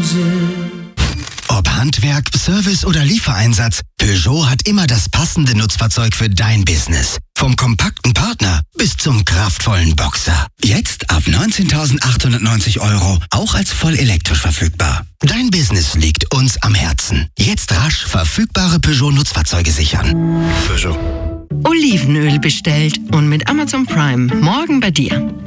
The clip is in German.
Ob Handwerk, Service oder Liefereinsatz, Peugeot hat immer das passende Nutzfahrzeug für dein Business. Vom kompakten Partner bis zum kraftvollen Boxer. Jetzt ab 19.890 €, auch als voll elektrisch verfügbar. Dein Business liegt uns am Herzen. Jetzt rasch verfügbare Peugeot-Nutzfahrzeuge sichern. Peugeot. Olivenöl bestellt und mit Amazon Prime morgen bei dir.